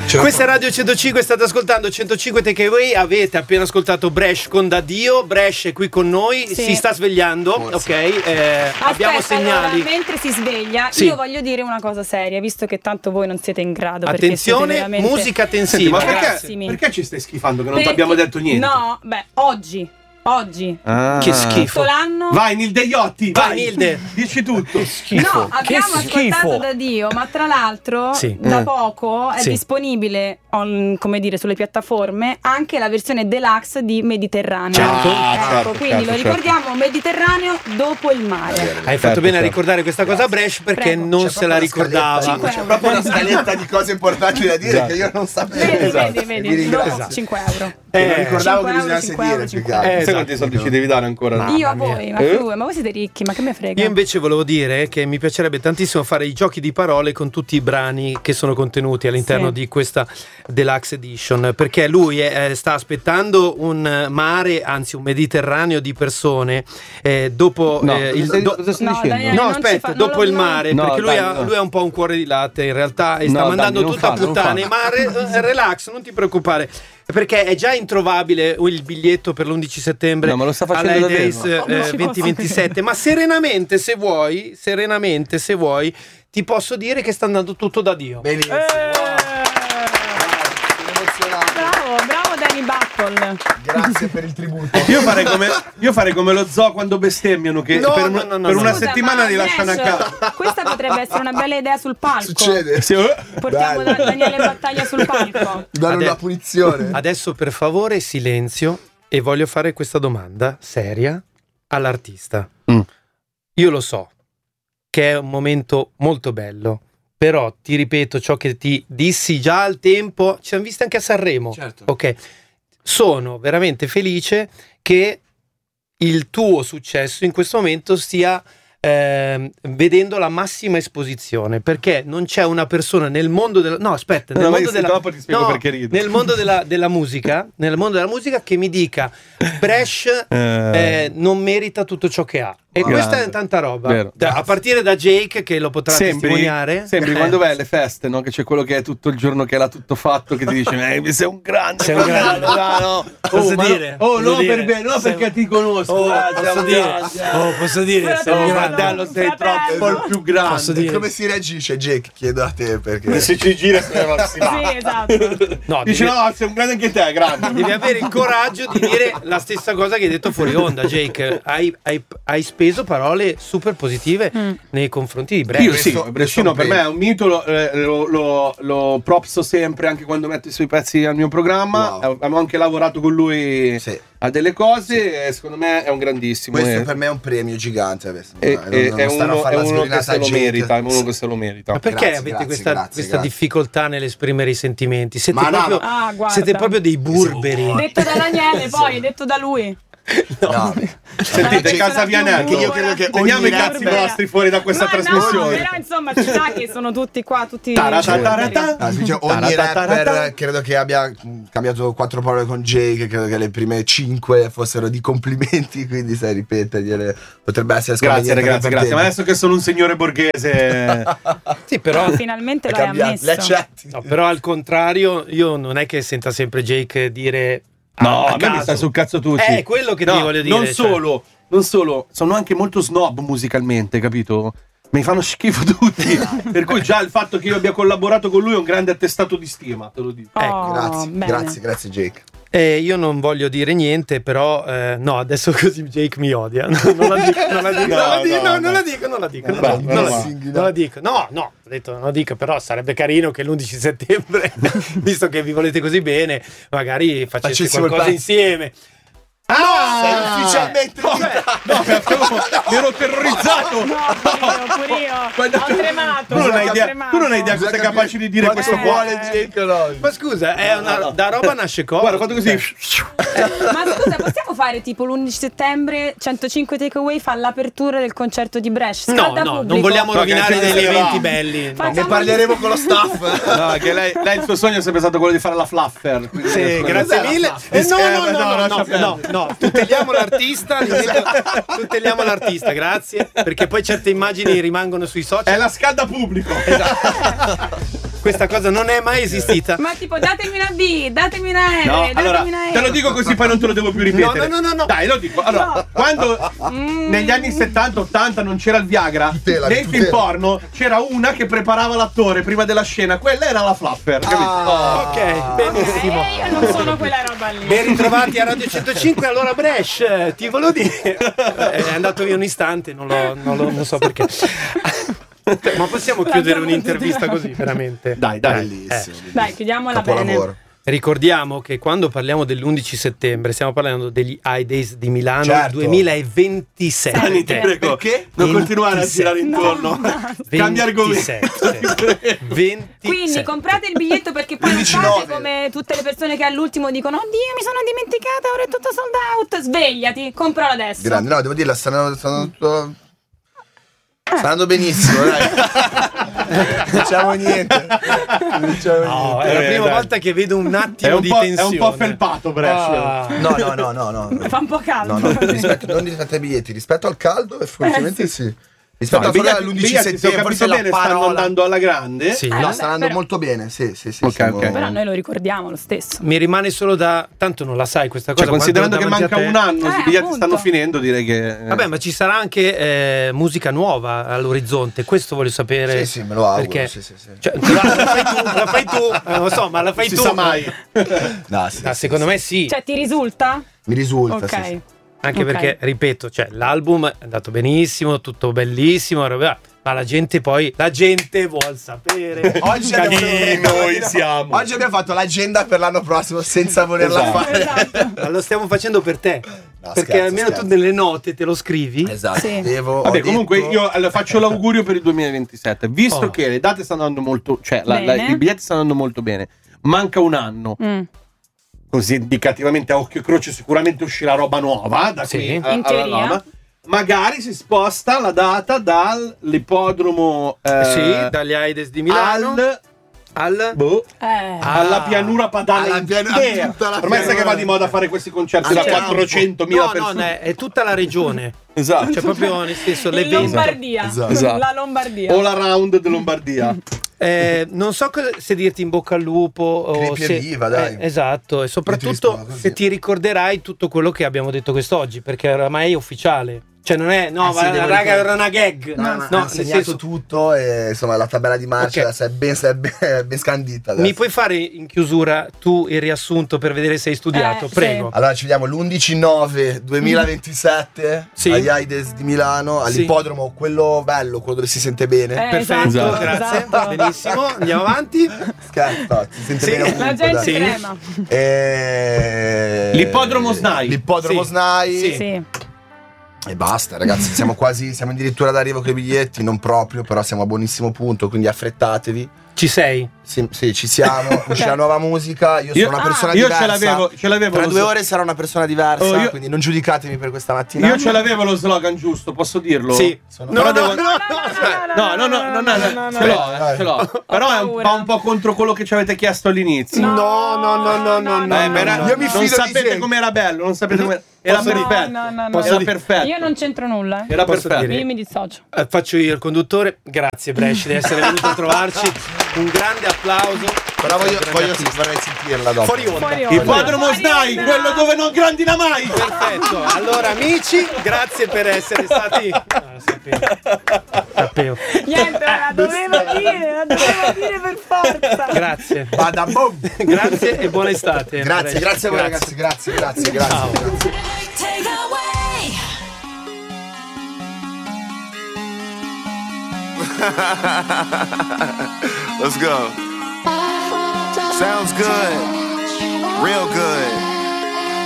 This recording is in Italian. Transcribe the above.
Questa è Radio 105, state ascoltando 105 Takeaway. Avete appena ascoltato Bresh con Da Dio. Bresh è qui con noi, si sta svegliando, ok? Abbiamo segnali. Allora, mentre si sveglia, io voglio dire una cosa seria, visto che tanto voi non siete in grado. Attenzione, veramente... musica tensiva. Ma perché ci stai schifando che non ti abbiamo detto niente? No, oggi. Che schifo. Tutto l'anno. Vai Nilde Iotti, vai Nilde, dici tutto. No, abbiamo ascoltato Da Dio, ma tra l'altro da poco è disponibile come dire, sulle piattaforme anche la versione deluxe di Mediterraneo. Quindi lo ricordiamo, Mediterraneo dopo il mare. Hai fatto bene a ricordare questa cosa Bresh, perché non se la ricordava. C'è proprio una scaletta di cose importanti da dire che io non sapevo. Vedi, 5 euro. Non ricordavo che bisognasse dire. Sai quanti soldi ci devi dare ancora? Io a voi, ma voi siete ricchi, ma che me frega. Io invece volevo dire che mi piacerebbe tantissimo fare i giochi di parole con tutti i brani che sono contenuti all'interno di questa Deluxe Edition, perché lui sta aspettando un mare, anzi un Mediterraneo di persone dopo dopo il mare, perché lui ha un po' un cuore di latte in realtà e sta mandando tutto a puttane. Ma relax, non ti preoccupare, perché è già introvabile il biglietto per l'11 settembre alla Days 2027. Ma serenamente se vuoi ti posso dire che sta andando tutto da Dio. Benissimo. Bravo Danny Buckle. Grazie per il tributo. Io farei come lo zoo quando bestemmiano, che per una settimana li lasciano a casa. Questa potrebbe essere una bella idea sul palco. Succede. Portiamo Daniele Battaglia sul palco. Dare una punizione. Adesso per favore silenzio, e voglio fare questa domanda seria all'artista. Io lo so che è un momento molto bello, però ti ripeto ciò che ti dissi già al tempo, ci siamo visti anche a Sanremo. Certo. Ok, sono veramente felice che il tuo successo in questo momento stia vedendo la massima esposizione, perché non c'è una persona nel mondo della nel mondo della musica che mi dica Bresh non merita tutto ciò che ha. E questa è tanta roba. Vero. A partire da Jake, che lo potrà testimoniare. Sembri quando vai alle feste, no? Che c'è quello che è tutto il giorno che l'ha tutto fatto, che ti dice sei un grande. Sei un grande. Posso dire? Perché ti conosco. Posso dire? Sei un fratello, sei troppo il più grande. Come si reagisce, Jake? Chiedo a te, perché se ci gira si esatto. No, dice sei un grande anche te, grande. Devi avere il coraggio di dire la stessa cosa che hai detto fuori onda, Jake. Hai speso parole super positive nei confronti di Bresh. Io sì, Breshino per me è un mito, lo propso sempre, anche quando metto i suoi pezzi al mio programma. Abbiamo anche lavorato con lui a delle cose, e secondo me è un grandissimo. Questo per me è un premio gigante. È uno che se lo merita, è uno che se lo merita. Ma perché avete questa difficoltà nell'esprimere i sentimenti? Siete proprio dei burberi. Detto da Daniele, poi detto da lui. No. Sentite, Casavianelli, io credo che teniamo i cazzi nostri fuori da questa trasmissione. Però insomma ci sa che sono tutti qua, tutti ogni rapper credo che abbia cambiato 4 parole con Jake, credo che le prime 5 fossero di complimenti, quindi sai ripetergliele potrebbe essere grazie. Ma adesso che sono un signore borghese sì, però finalmente l'hai ammesso. No, però al contrario, io non è che senta sempre Jake dire a me mi stai sul cazzo tu. È quello che ti voglio dire. Non solo, sono anche molto snob musicalmente, capito? Mi fanno schifo tutti. Per cui già il fatto che io abbia collaborato con lui è un grande attestato di stima, te lo dico. Grazie Jake. Io non voglio dire niente, però no, adesso così Jake mi odia. Non la dico. No, ho detto non la dico, però sarebbe carino che l'11 settembre, visto che vi volete così bene, magari faceste qualcosa insieme. Sei ufficialmente mi ero terrorizzato. Pure io. Ho tremato. Tu non hai idea cosa è capace di dire questo qua. Ma scusa, da roba nasce cosa? Guarda, fatto così. Ma scusa, possiamo fare tipo l'11 settembre 105 Takeaway fa l'apertura del concerto di Bresh? No, non vogliamo rovinare degli eventi belli. Ne parleremo con lo staff. No, che lei il suo sogno è sempre stato quello di fare la fluffer. Sì, grazie mille. No, tuteliamo l'artista, grazie, perché poi certe immagini rimangono sui social. È la scalda pubblico. Esatto. questa cosa non è mai esistita. Ma tipo datemi una B, datemi una R, no, allora, una E. te lo dico così poi non te lo devo più ripetere. No. Dai, lo dico. Allora, quando negli anni 70-80 non c'era il Viagra, nei film porno c'era una che preparava l'attore prima della scena, quella era la flapper, capito? Ok, benissimo. Io non sono quella roba lì. Ben ritrovati a Radio 105. Allora Bresh, ti volevo dire, è andato via un istante, non so perché. Ma possiamo chiudere un'intervista così, veramente? Dai. Bellissimo. Dai, chiudiamola bene. Ricordiamo che quando parliamo dell'11 settembre stiamo parlando degli High Days di Milano 2027. Prego. Perché? Non continuare a girare intorno. Cambia argomento. 27. Quindi comprate il biglietto, perché poi non fate come tutte le persone che all'ultimo dicono oddio mi sono dimenticata, ora è tutto sold out. Svegliati, compralo adesso. Grande, no, devo dirla, stanno andando benissimo, dai. Non diciamo niente. No, è la prima volta che vedo un attimo di tensione. È un po' felpato, Brescia. No. Fa un po' caldo. No, non rispetto ai biglietti, rispetto al caldo, effettivamente sì. Rispetto all'11 settembre, forse bene, stanno andando alla grande. Sì. No, stanno andando molto bene. Sì. Okay. Però noi lo ricordiamo lo stesso. Mi rimane solo tanto non la sai questa cosa. Cioè, considerando che manca un anno, i biglietti stanno finendo, direi che. Vabbè, ma ci sarà anche musica nuova all'orizzonte. Questo voglio sapere. Sì, me lo auguro. Perché, sì. Cioè, la fai tu. Non lo so, ma la fai tu. Non si sa mai. No, secondo me sì. Cioè, ti risulta? Mi risulta. Ok. Sì. Anche perché, ripeto, cioè, l'album è andato benissimo, tutto bellissimo, ma la gente vuol sapere. Oggi abbiamo fatto l'agenda per l'anno prossimo senza volerla fare. Esatto. Ma lo stiamo facendo per te. Perché almeno tu nelle note te lo scrivi. Esatto. Sì. Vabbè, comunque io faccio l'augurio per il 2027. Visto che le date stanno andando molto, cioè i biglietti stanno andando molto bene. Manca un anno. Così indicativamente a occhio e croce sicuramente uscirà roba nuova da qui alla Roma. Magari si sposta la data dall'ippodromo dagli High Days di Milano alla pianura padana intera. Ormai sai che va di moda fare questi concerti da 400.000 persone. No, è tutta la regione. Esatto. Cioè proprio nel senso in Lombardia. Esatto. La Lombardia. O la round di Lombardia. Non so se dirti in bocca al lupo o se viva, dai. Esatto, e soprattutto se ti ricorderai tutto quello che abbiamo detto quest'oggi, perché oramai è ufficiale. Cioè non è raga, era una gag. No, ha segnato tutto e insomma la tabella di marcia è ben scandita adesso. Mi puoi fare in chiusura tu il riassunto per vedere se hai studiato? Prego. Sì. Allora ci vediamo l'11/9/2027 agli High Days di Milano, all'ippodromo, quello bello, quello dove si sente bene. Perfetto, esatto, grazie. Esatto. Benissimo, andiamo avanti. Scherzo, si sente bene ovunque, la gente crema. L'ippodromo SNAI. L'ippodromo SNAI. Sì. E basta, ragazzi, siamo addirittura d'arrivo con i biglietti, non proprio, però siamo a buonissimo punto, quindi affrettatevi. Ci sei? Sì, ci siamo. Uscirà nuova musica. Io sono una persona diversa. Io ce l'avevo. Tra 2 ore sarò una persona diversa. Quindi non giudicatemi per questa mattina. Io ce l'avevo lo slogan giusto, posso dirlo? Sì. Ce l'ho. Però è un po' contro quello che ci avete chiesto all'inizio. No. Io mi fido. Non sapete com'era bello, non sapete com'era. Era perfetto. Era perfetto. Io non c'entro nulla. Era perfetto. Io mi dissocio. Faccio io il conduttore. Grazie Brescia di essere venuto a trovarci. Un grande applauso. Però vorrei sentirla dopo. Fuori onda. Ippodromo SNAI, quello dove non grandina mai. Perfetto. Allora amici, grazie per essere stati. Sapevo. Niente, la dovevo dire per forza. Grazie. Vada boom. Grazie e buona estate. Grazie a voi ragazzi. Grazie. Ciao. Let's go. Sounds good. Real good.